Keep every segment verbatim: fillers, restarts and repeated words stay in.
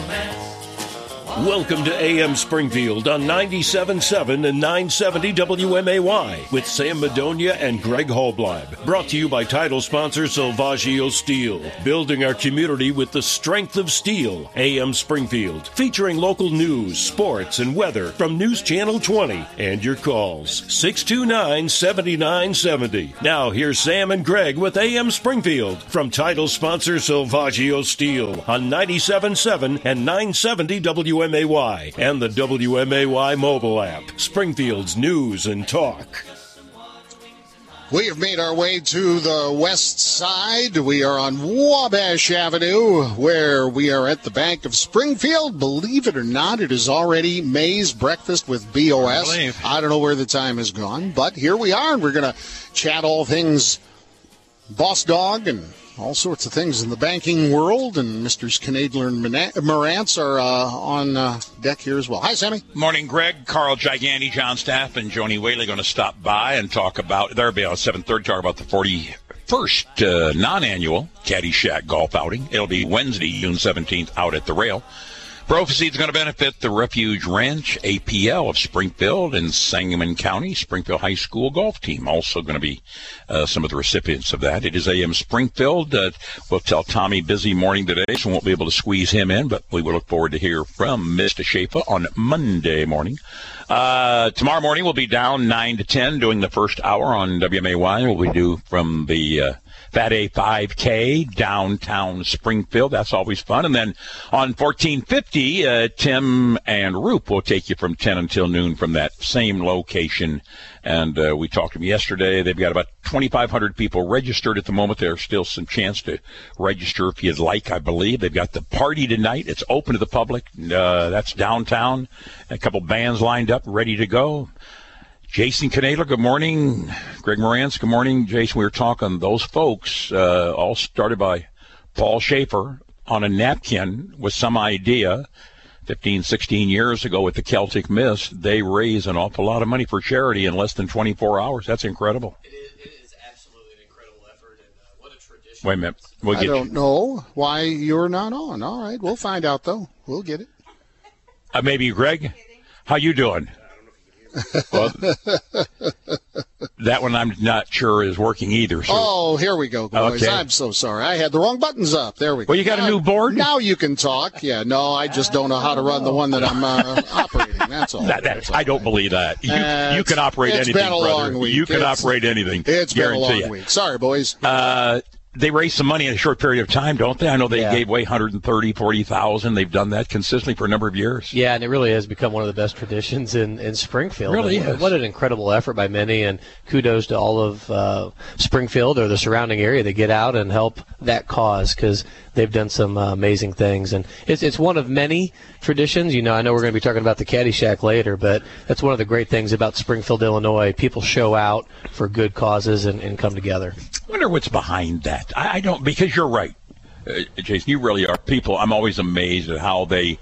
Welcome to A M Springfield on ninety-seven point seven and nine seventy W M A Y with Sam Madonia and Greg Holbleib. Brought to you by title sponsor Salvaggio Steel. Building our community with the strength of steel. A M Springfield. Featuring local news, sports, and weather from News Channel twenty. And your calls. six two nine, seven nine seven zero. Now here's Sam and Greg with A M Springfield from title sponsor Salvaggio Steel on ninety-seven point seven and nine seventy W M A Y and the W M A Y mobile app. Springfield's news and talk. We have made our way to the west side. We are on Wabash Avenue, where we are at the Bank of Springfield. Believe it or not, it is already May's Breakfast with B O S. I, I don't know where the time has gone, but here we are, and we're going to chat all things Boss Dog and all sorts of things in the banking world, and Misters Knadler and Morantz are uh, on uh, deck here as well. Hi, Sammy. Morning, Greg. Carl Giganti, John Staff, and Joni Whaley going to stop by and talk about, they'll be on seven thirty, talk about the forty-first uh, non-annual Caddyshack golf outing. It'll be Wednesday, June seventeenth, out at the Rail. Proceeds going to benefit the Refuge Ranch A P L of Springfield and Sangamon County. Springfield High School golf team also going to be uh, some of the recipients of that. It is A M Springfield. Uh, we'll tell Tommy busy morning today, so we won't be able to squeeze him in, but we will look forward to hear from Mister Schaefer on Monday morning. Uh, tomorrow morning we'll be down nine to ten doing the first hour on W M A Y. What we do from the uh, Fat A five K downtown Springfield. That's always fun. And then on fourteen fifty, uh, Tim and Roop will take you from ten until noon from that same location. And uh, we talked to them yesterday. They've got about twenty-five hundred people registered at the moment. There's still some chance to register if you'd like, I believe. They've got the party tonight. It's open to the public. Uh, that's downtown. A couple bands lined up, ready to go. Jason Knadler, good morning. Greg Morantz, good morning. Jason, we were talking, those folks, uh, all started by Paul Schaefer on a napkin with some idea fifteen, sixteen years ago with the Celtic Mist. They raise an awful lot of money for charity in less than twenty-four hours. That's incredible. It is, it is absolutely an incredible effort, and uh, what a tradition. Wait a minute. We'll I get don't you. know why you're not on. All right, we'll find out, though. We'll get it. Uh, maybe, Greg? How you doing? Well, that one I'm not sure is working either. So. Oh, here we go, boys. Okay. I'm so sorry. I had the wrong buttons up. There we go. Well, you got now, a new board? Now you can talk. Yeah, no, I just don't know how to run the one that I'm uh, operating. That's all. That, that, That's all I don't right. believe that. You, Uh, you can operate it's anything, been a brother. long week. You can It's- operate anything. It's been a Guarantee long you. week. Sorry, boys. Uh, they raise some money in a short period of time, don't they? I know they Yeah. gave away one hundred thirty, forty thousand. They've done that consistently for a number of years. Yeah, and it really has become one of the best traditions in, in Springfield. Really and is. What an incredible effort by many, and kudos to all of uh, Springfield or the surrounding area that get out and help that cause, because they've done some uh, amazing things. And it's it's one of many traditions. You know, I know we're going to be talking about the Caddyshack later, but that's one of the great things about Springfield, Illinois. People show out for good causes and, and come together. I wonder what's behind that. I, I don't, because you're right, uh, Jason. You really are. People, I'm always amazed at how they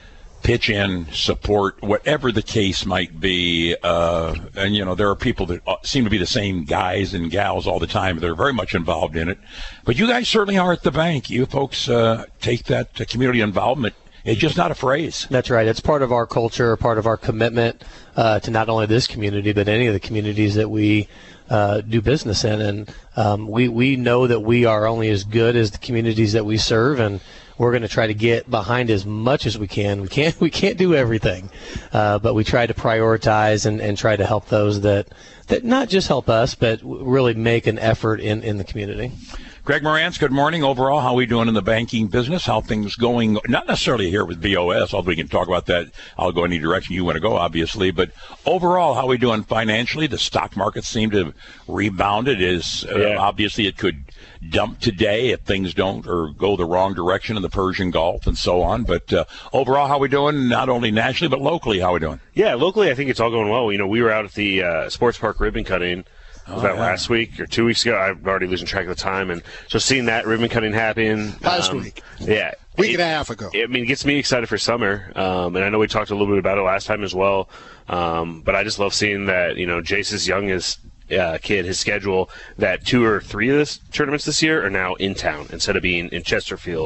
pitch in, support, whatever the case might be. Uh, and, you know, there are people that seem to be the same guys and gals all the time. They're very much involved in it. But you guys certainly are at the bank. You folks uh, take that uh, community involvement. It's just not a phrase. That's right. It's part of our culture, part of our commitment uh, to not only this community, but any of the communities that we uh, do business in. And um, we, we know that we are only as good as the communities that we serve, and we're going to try to get behind as much as we can. We can't we can't do everything, uh, but we try to prioritize and, and try to help those that, that not just help us, but really make an effort in, in the community. Greg Morantz, good morning. Overall, how are we doing in the banking business? How things going? Not necessarily here with B O S, although we can talk about that. I'll go any direction you want to go, obviously. But overall, how are we doing financially? The stock market seemed to have rebounded. Is uh, Yeah. obviously it could dump today if things don't or go the wrong direction in the Persian Gulf and so on. But uh, overall, how are we doing? Not only nationally but locally, how are we doing? Yeah, locally, I think it's all going well. You know, we were out at the uh, Sports Park ribbon cutting. Was Oh, that yeah. last week or two weeks ago? I'm already losing track of the time. And so seeing that ribbon cutting happen. Last um, week. Yeah. Week it- and a half ago. I mean, it gets me excited for summer. Um, and I know we talked a little bit about it last time as well. Um, but I just love seeing that, you know, Jace's youngest uh, kid, his schedule, that two or three of this tournaments this year are now in town instead of being in Chesterfield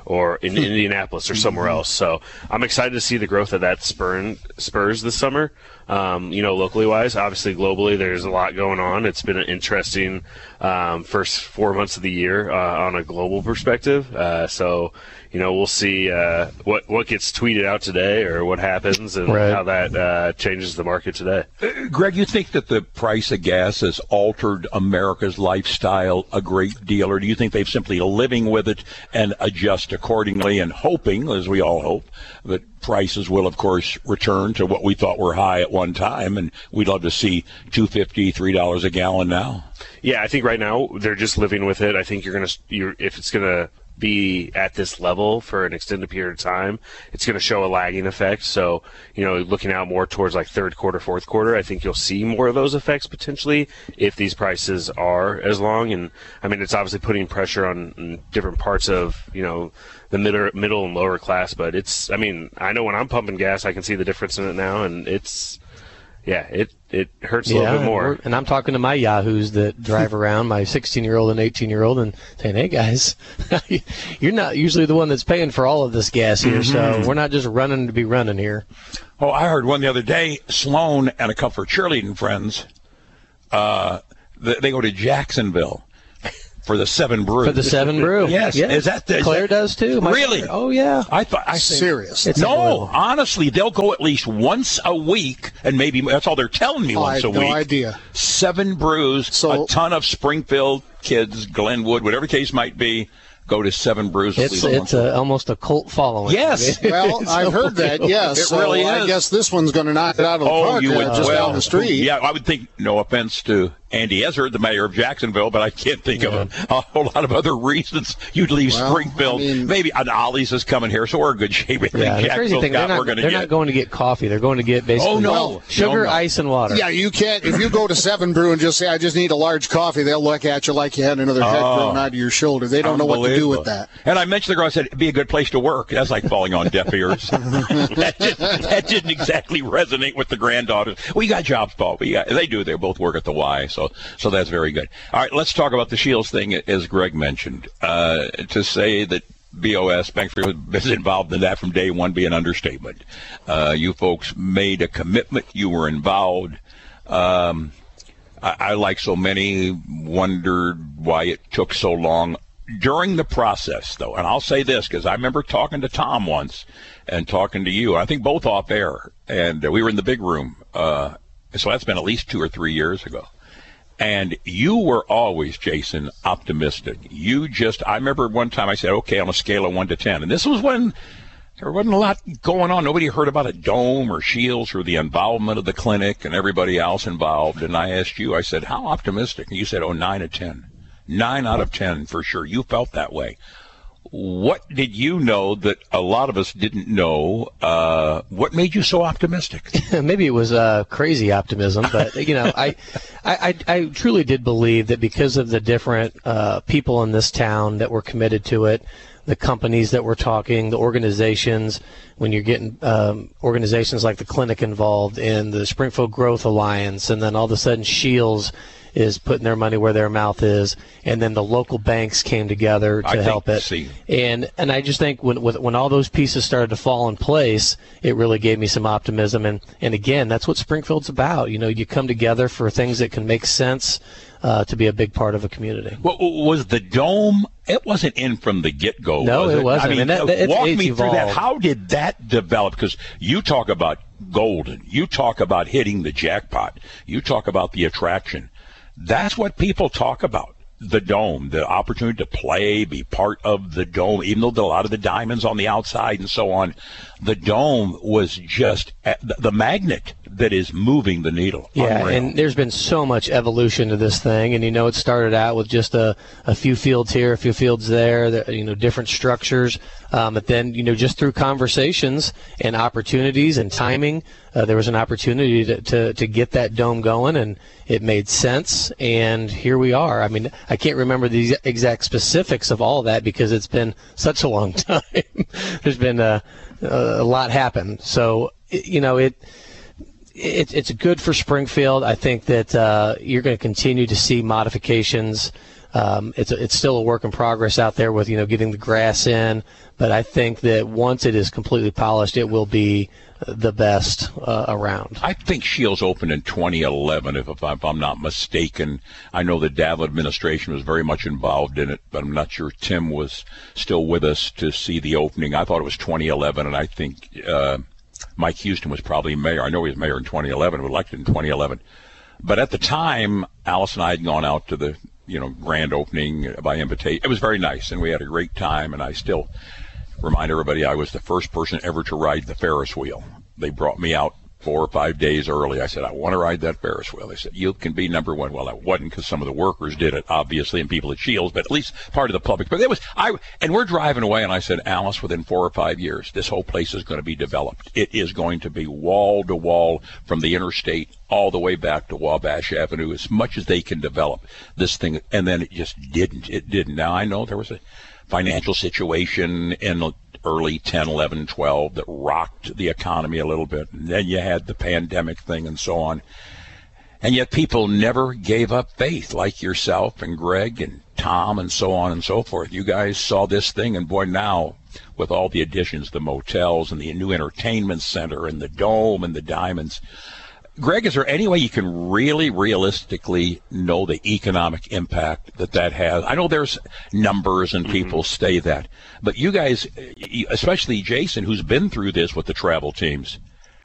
or in Indianapolis or somewhere else. So I'm excited to see the growth of that spur, Spurs this summer. Um, you know, locally wise, obviously globally, there's a lot going on. It's been an interesting um, first four months of the year uh, on a global perspective. Uh, so, you know, we'll see uh, what what gets tweeted out today or what happens and right. how that uh, changes the market today. Uh, Greg, you think that the price of gas has altered America's lifestyle a great deal, or do you think they've simply living with it and adjust accordingly and hoping, as we all hope, that prices will, of course, return to what we thought were high at one time, and we'd love to see two dollars and fifty cents, three dollars a gallon now? Yeah, I think right now they're just living with it. I think you're going to, you're, if it's going to be at this level for an extended period of time, it's going to show a lagging effect. So, you know, looking out more towards like third quarter, fourth quarter, I think you'll see more of those effects potentially if these prices are as long. And I mean, it's obviously putting pressure on different parts of, you know, the middle, middle and lower class, but it's, I mean, I know when I'm pumping gas, I can see the difference in it now, and it's, yeah, it, it hurts a yeah, little bit more. And I'm talking to my yahoos that drive around, my sixteen-year-old and eighteen-year-old, and saying, hey, guys, you're not usually the one that's paying for all of this gas here, mm-hmm. so we're not just running to be running here. Oh, I heard one the other day, Sloan and a couple of cheerleading friends, uh, they go to Jacksonville for the Seven Brew. For the Seven Brew. Yes. Yeah. Is that the, Claire is that, does too. My really? Claire. Oh yeah. I thought I serious. It's no, honestly, they'll go at least once a week, and maybe that's all they're telling me. Oh, once I a have week. No idea. Seven Brews. So, a ton of Springfield kids, Glenwood, whatever the case might be. Go to Seven Brews. It's it's a, almost a cult following. Yes. Well, I've heard that, yes. It so really is. I guess this one's going to knock it out of the oh, park you would, uh, just well, down the street. Yeah, I would think, no offense to Andy Ezzard, the mayor of Jacksonville, but I can't think yeah. of a, a whole lot of other reasons you'd leave well, Springfield. I mean, maybe an Ollie's is coming here, so we're in good shape. I think yeah, the crazy thing, they're, not, they're get. not going to get coffee. They're going to get basically oh, no. sugar, no, no. ice, and water. Yeah, you can't. If you go to Seven Brew and just say, I just need a large coffee, they'll look at you like you had another head oh, grown out of your shoulder. They don't know what to do with that. And I mentioned the girl, I said, it'd be a good place to work. That's like falling on deaf ears. that, just, that didn't exactly resonate with the granddaughters. We got jobs, Paul. We got, they do. They both work at the Y, so so that's very good. All right, let's talk about the Shields thing, as Greg mentioned. Uh, to say that B O S, Bank for was involved in that from day one be an understatement. Uh, you folks made a commitment. You were involved. Um, I, I, like so many, wondered why it took so long. During the process, though, and I'll say this because I remember talking to Tom once and talking to you, I think both off air, and uh, we were in the big room. Uh, so that's been at least two or three years ago. And you were always, Jason, optimistic. You just, I remember one time I said, okay, on a scale of one to ten. And this was when there wasn't a lot going on. Nobody heard about a dome or Shields or the involvement of the clinic and everybody else involved. And I asked you, I said, how optimistic? And you said, oh, nine to ten. Nine out of ten for sure. You felt that way. What did you know that a lot of us didn't know? Uh, what made you so optimistic? Maybe it was uh, crazy optimism, but you know, I, I, I, I truly did believe that because of the different uh, people in this town that were committed to it, the companies that were talking, the organizations, when you're getting um, organizations like the clinic involved in the Springfield Growth Alliance, and then all of a sudden Shields is putting their money where their mouth is, and then the local banks came together to I help think, it. See. And and I just think when when all those pieces started to fall in place, it really gave me some optimism. And, and again, that's what Springfield's about. You know, you come together for things that can make sense uh, to be a big part of a community. Well, was the dome? It wasn't in from the get-go. No, was it, it wasn't. I mean, and that, that, walk it's, me it's through evolved. that. How did that develop? Because you talk about golden. You talk about hitting the jackpot. You talk about the attraction. That's what people talk about, the dome, the opportunity to play, be part of the dome, even though there are a lot of the diamonds on the outside and so on. The dome was just the magnet that is moving the needle. Yeah, Unreal. And there's been so much evolution to this thing, and you know, it started out with just a, a few fields here, a few fields there, the, you know, different structures, um, but then, you know, just through conversations and opportunities and timing, uh, there was an opportunity to, to, to get that dome going, and it made sense, and here we are. I mean, I can't remember the exact specifics of all of that because it's been such a long time. There's been a, a lot happen. So, you know, it, it it's good for Springfield. I think that uh, you're going to continue to see modifications Um, it's a, it's still a work in progress out there with, you know, getting the grass in. But I think that once it is completely polished, it will be the best uh, around. I think Shields opened in twenty eleven, if, if, I, if I'm not mistaken. I know the Davila administration was very much involved in it, but I'm not sure Tim was still with us to see the opening. I thought it was twenty eleven, and I think uh, Mike Houston was probably mayor. I know he was mayor in twenty eleven, elected in twenty eleven. But at the time, Alice and I had gone out to the you know grand opening by invitation. It was very nice, and we had a great time, and I still remind everybody I was the first person ever to ride the Ferris wheel. They brought me out four or five days early. I said, I want to ride that Ferris wheel. They said, you can be number one. Well, I wasn't because some of the workers did it, obviously, and people at Shields, but at least part of the public. But it was, I, and we're driving away, and I said, Alice, within four or five years, this whole place is going to be developed. It is going to be wall to wall from the interstate all the way back to Wabash Avenue, as much as they can develop this thing. And then it just didn't. It didn't. Now, I know there was a financial situation in early ten, eleven, twelve that rocked the economy a little bit. And then you had the pandemic thing and so on. And yet people never gave up faith, like yourself and Greg and Tom and so on and so forth. You guys saw this thing, and boy, now with all the additions, the motels and the new entertainment center and the Dome and the Diamonds. Greg, is there any way you can really realistically know the economic impact that that has? I know there's numbers and people mm-hmm. say that, but you guys, especially Jason, who's been through this with the travel teams,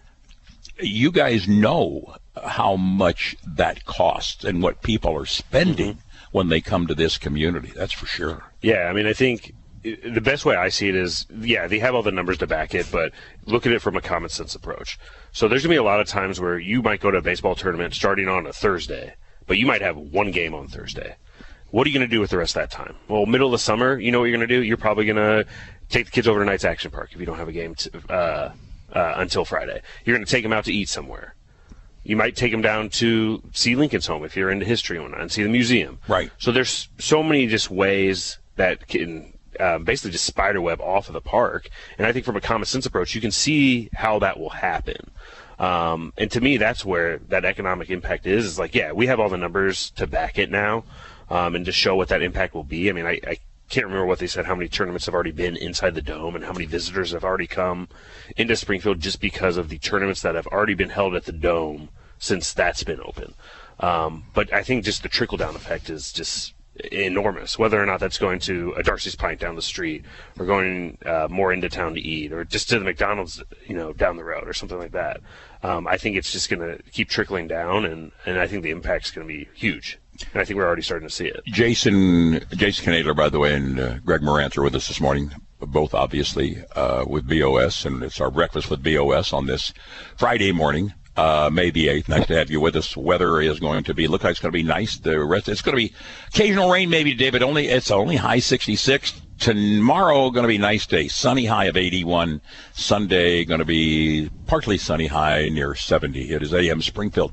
you guys know how much that costs and what people are spending mm-hmm. when they come to this community. That's for sure. Yeah, I mean, I think the best way I see it is, yeah, they have all the numbers to back it, but look at it from a common sense approach. So there's going to be a lot of times where you might go to a baseball tournament starting on a Thursday, but you might have one game on Thursday. What are you going to do with the rest of that time? Well, middle of the summer, you know what you're going to do? You're probably going to take the kids over to Knights Action Park if you don't have a game to, uh, uh, until Friday. You're going to take them out to eat somewhere. You might take them down to see Lincoln's home if you're into history and whatnot, and see the museum. Right. So there's so many just ways that can um, basically just spiderweb off of the park. And I think from a common sense approach, you can see how that will happen. Um, and to me, that's where that economic impact is. Is like, yeah, we have all the numbers to back it now, um, and to show what that impact will be. I mean, I, I can't remember what they said, how many tournaments have already been inside the Dome and how many visitors have already come into Springfield just because of the tournaments that have already been held at the Dome since that's been open. Um, but I think just the trickle-down effect is just enormous, whether or not that's going to a Darcy's Pint down the street or going uh, more into town to eat or just to the McDonald's, you know, down the road or something like that. Um, I think it's just going to keep trickling down, and, and I think the impact's going to be huge. And I think we're already starting to see it. Jason Jason Knadler, by the way, and uh, Greg Morantz are with us this morning, both obviously uh, with B O S, and it's our breakfast with B O S on this Friday morning. Uh, May the eighth. Nice to have you with us. Weather is going to be, look like it's going to be nice. The rest, it's going to be occasional rain maybe today, but only, it's only high sixty-six. Tomorrow going to be a nice day. Sunny high of eighty-one. Sunday going to be partly sunny high near seventy. It is A M Springfield.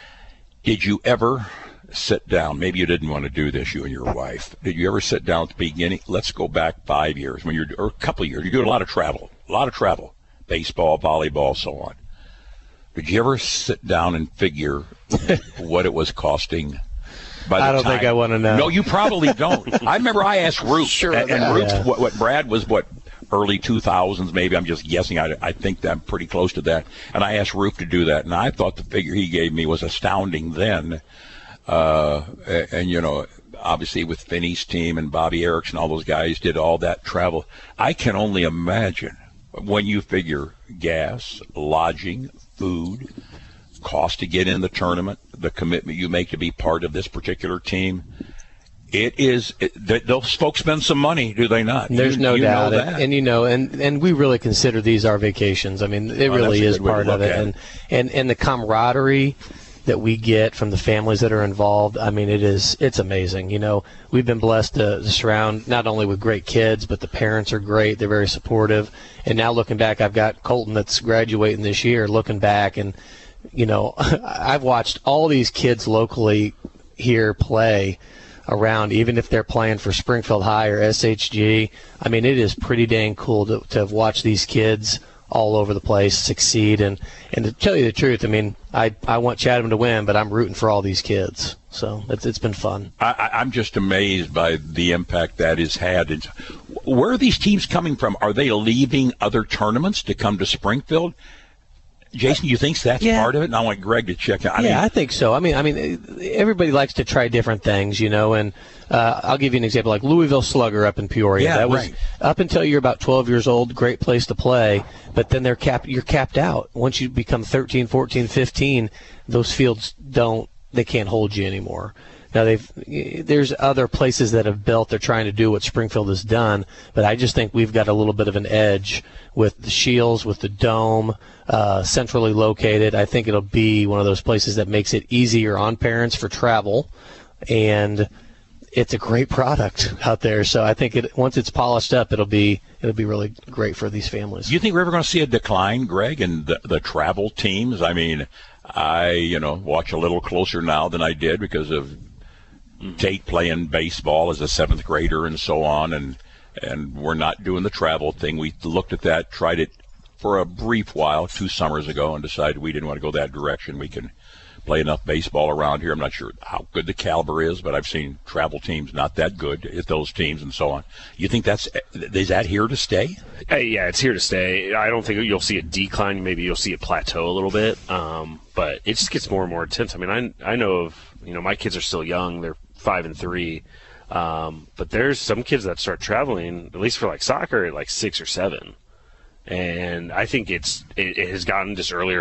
Did you ever sit down? Maybe you didn't want to do this, you and your wife. Did you ever sit down at the beginning? Let's go back five years when you're, or a couple of years. You do a lot of travel, a lot of travel, baseball, volleyball, so on. Did you ever sit down and figure what it was costing? By the I don't time? think I want to know. No, you probably don't. I remember I asked Ruth, Sure and, and Ruth, yeah. what, what Brad was, what, early two thousands, maybe. I'm just guessing. I, I think that I'm pretty close to that. And I asked Ruth to do that, and I thought the figure he gave me was astounding then. Uh, and, and, you know, obviously with Finney's team and Bobby Erickson, all those guys did all that travel. I can only imagine when you figure gas, lodging, food, cost to get in the tournament, the commitment you make to be part of this particular team. It is, it, th- those folks spend some money, do they not? There's you, no you doubt. Know that. And, and, you know, and, and we really consider these our vacations. I mean, it Oh, really that's is a good way to part of look it. at And, and, and the camaraderie that we get from the families that are involved, I mean, it is, it's amazing. You know, we've been blessed to, to surround not only with great kids, but the parents are great. They're very supportive. And now looking back, I've got Colton that's graduating this year, looking back, and, you know, I've watched all these kids locally here play around, even if they're playing for Springfield High or S H G. I mean, it is pretty dang cool to, to have watched these kids all over the place succeed. And, and to tell you the truth, I mean, I, I want Chatham to win, but I'm rooting for all these kids. So it's it's been fun. I, I'm just amazed by the impact that has had. It's, where are these teams coming from? Are they leaving other tournaments to come to Springfield? Jason, you think that's yeah. part of it? And I want Greg to check out. I yeah, mean, I think so. I mean, I mean, everybody likes to try different things, you know. And uh, I'll give you an example, like Louisville Slugger up in Peoria. Yeah, that was right. up until you're about twelve years old, great place to play. But then they're capped. You're capped out once you become thirteen, fourteen, fifteen. Those fields don't. They can't hold you anymore. Now they've there's other places that have built. They're trying to do what Springfield has done, but I just think we've got a little bit of an edge with the Shields, with the dome, uh, centrally located. I think it'll be one of those places that makes it easier on parents for travel, and it's a great product out there. So I think it once it's polished up, it'll be it'll be really great for these families. Do you think we're ever going to see a decline, Greg, in the, the travel teams? I mean, I you know watch a little closer now than I did because of Tate playing baseball as a seventh grader and so on, and and we're not doing the travel thing. We looked at that, tried it for a brief while two summers ago, and decided we didn't want to go that direction. We can play enough baseball around here. I'm not sure how good the caliber is, but I've seen travel teams not that good at those teams and so on. You think that's is that here to stay? Hey, yeah, it's here to stay. I don't think you'll see a decline. Maybe you'll see it plateau a little bit, um, but it just gets more and more intense. I mean, I I know of you know my kids are still young. They're five and three, um, but there's some kids that start traveling, at least for like soccer, at like six or seven, and I think it's it, it has gotten just earlier